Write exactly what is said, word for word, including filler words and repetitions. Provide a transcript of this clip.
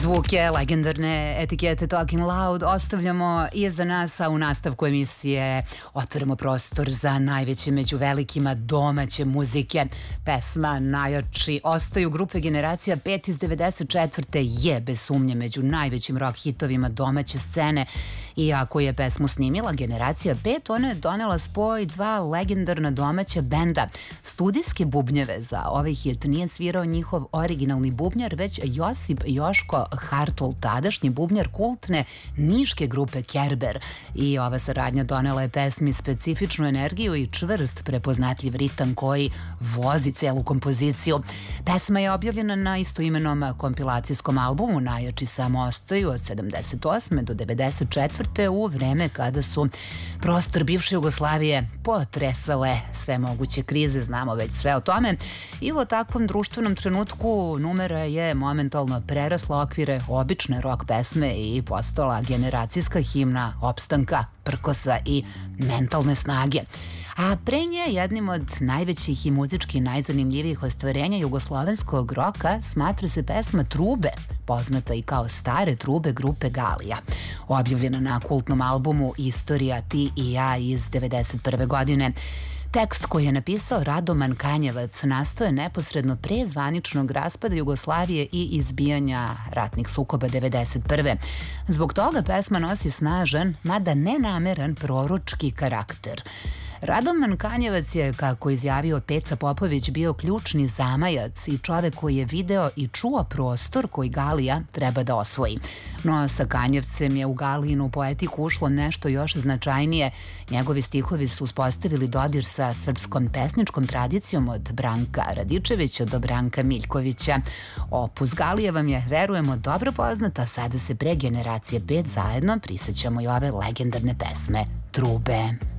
Zvuke legendarne etikete Talking Loud ostavljamo iza nas, a u nastavku emisije otvorimo prostor za najveće među velikima domaće muzike. Pesma najjači ostaju grupe Generacija pet iz devedeset četvrte je bez sumnje među najvećim rock hitovima domaće scene. Iako je pesmu snimila Generacija pet, ona je donela spoj dva legendarna domaća benda. Studijske bubnjeve za ovaj hit nije svirao njihov originalni bubnjar, već Josip Joško Hartl, tadašnji bubnjar kultne niške grupe Kerber. I ova saradnja donela je pesmi specifičnu energiju i čvrst prepoznatljiv ritam koji vozi celu kompoziciju. Pesma je objavljena na istoimenom kompilacijskom albumu Najjači samo ostaju od sedamdeset osme do devedeset četvrte u vreme kada su prostor bivše Jugoslavije potresale sve moguće krize, znamo već sve o tome. I u takvom društvenom trenutku numera je momentalno prerasla okvire obične rock pesme i postala generacijska himna opstanka, prkosa i mentalne snage. A pre nje jednim od najvećih i muzički najzanimljivijih ostvarenja jugoslovenskog roka smatra se pesma Trube, poznata i kao Stare trube grupe Galija. Objavljena na kultnom albumu Istorija ti i ja iz devedeset prve godine. Tekst koji je napisao Radoman Kanjevac nastao je neposredno pre zvaničnog raspada Jugoslavije i izbijanja ratnih sukoba devedeset prve. Zbog toga pesma nosi snažan, mada nenameran proročki karakter. Radoman Kanjevac je, kako izjavio Peca Popović, bio ključni zamajac i čovek koji je video i čuo prostor koji Galija treba da osvoji. No sa Kanjevcem je u Galijinu poetiku ušlo nešto još značajnije. Njegovi stihovi su uspostavili dodir sa srpskom pesničkom tradicijom od Branka Radičevića do Branka Miljkovića. Opus Galije vam je, verujemo, dobro poznata, sada se pre Generacije pet zajedno prisećamo i ove legendarne pesme Trube.